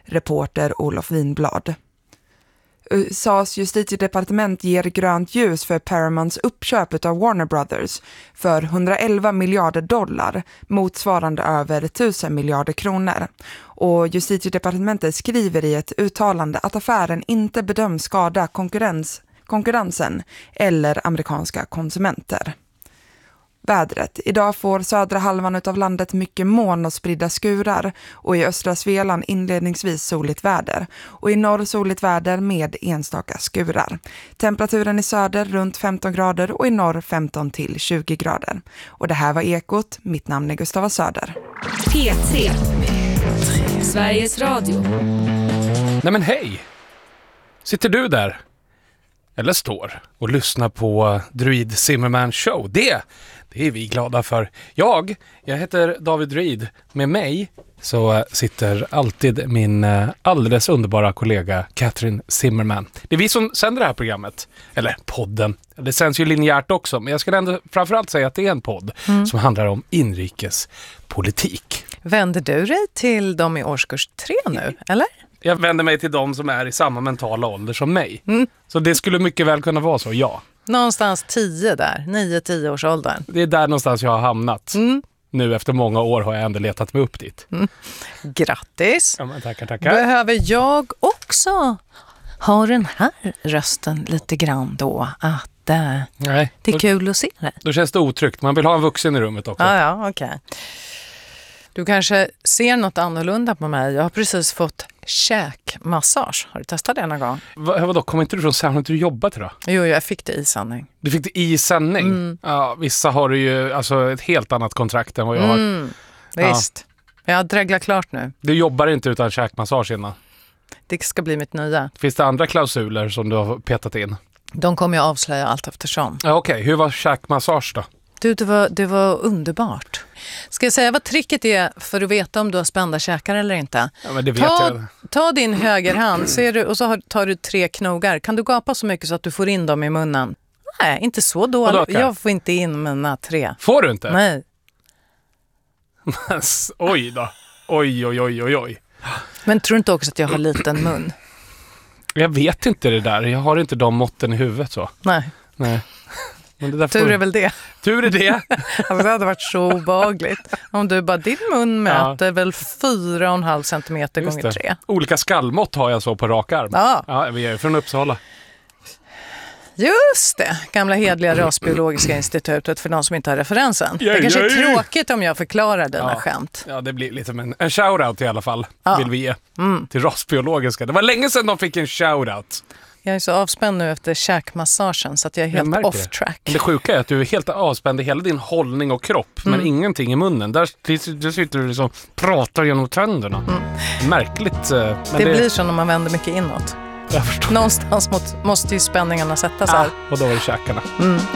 reporter Olof Winblad. USAs justitiedepartement ger grönt ljus för Paramounts uppköp av Warner Brothers för $111 miljarder, motsvarande över 1000 miljarder kronor. Och justitiedepartementet skriver i ett uttalande att affären inte bedöms skada konkurrensen eller amerikanska konsumenter. Vädret. Idag får södra halvan av landet mycket moln och spridda skurar och i östra Svealand inledningsvis soligt väder och i norr soligt väder med enstaka skurar. Temperaturen i söder runt 15 grader och i norr 15 till 20 grader. Och det här var Ekot. Mitt namn är Gustava Söder. P3. Sveriges Radio. Nej men hej! Sitter du där? Eller står och lyssnar på Druid Zimmerman Show. Det är vi glada för. Jag heter David Druid. Med mig så sitter alltid min alldeles underbara kollega Catherine Zimmerman. Det är vi som sänder det här programmet. Eller podden. Det sänds ju linjärt också. Men jag ska ändå framförallt säga att det är en podd som handlar om inrikespolitik. Vänder du dig till dem i årskurs 3 nu, eller? Jag vänder mig till dem som är i samma mentala ålder som mig. Så det skulle mycket väl kunna vara så, ja. Någonstans 10 där, 9-10 års åldern. Det är där någonstans jag har hamnat. Nu efter många år har jag ändå letat mig upp dit. Grattis! Ja, men tackar. Behöver jag också ha den här rösten lite grann då? Att Nej, det är kul att se det. Då känns det otryggt. Man vill ha en vuxen i rummet också. Ja, okej. Du kanske ser något annorlunda på mig. Jag har precis fått käkmassage. Har du testat det någon gång? Vadå, kommer inte du från sändning du jobbat idag? Jo, jag fick det i sändning. Du fick det i sändning? Ja, vissa har ju alltså ett helt annat kontrakt än vad jag har. Visst. Jag dräglar klart nu. Du jobbar inte utan käkmassage innan? Det ska bli mitt nya. Finns det andra klausuler som du har petat in? De kommer jag avslöja allt eftersom. Ja, okej. Hur var käkmassage då? Du, det var underbart. Ska jag säga vad tricket är för att veta om du har spända käkar eller inte? Ja, men det vet jag. Ta din högerhand och så tar du 3 knogar. Kan du gapa så mycket så att du får in dem i munnen? Nej, inte så dåligt. Jag får inte in mina 3. Får du inte? Nej. Oj då. Oj. Men tror du inte också att jag har liten mun? Jag vet inte det där. Jag har inte de måtten i huvudet så. Nej. Men det där Tur är väl det. Tur är det. Alltså, det hade varit så obehagligt. Om du bara, din mun mäter väl 4,5 centimeter gånger 3. Olika skallmått har jag så på rak arm. Ja, vi är från Uppsala. Just det, gamla hedliga rasbiologiska institutet för de som inte har referensen. Det kanske är tråkigt om jag förklarar dina skämt. Ja, det blir lite som en shoutout i alla fall, vill vi ge till rasbiologiska. Det var länge sedan de fick en shoutout. Jag är så avspänd nu efter käkmassagen så att jag är helt off track. Det sjuka är att du är helt avspänd i hela din hållning och kropp, men ingenting i munnen. Där sitter du liksom pratar genom tänderna. Märkligt. Men det blir så när man vänder mycket inåt. Jag förstår. Någonstans måste ju spänningarna sättas här. Och då var det käkarna.